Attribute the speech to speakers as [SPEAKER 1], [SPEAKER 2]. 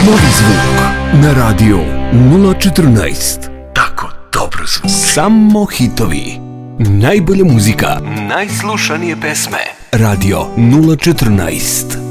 [SPEAKER 1] Novi zvuk na Radio 014. Tako dobro zvuči. Samo hitovi. Najbolja muzika. Najslušanije pesme. Radio 014.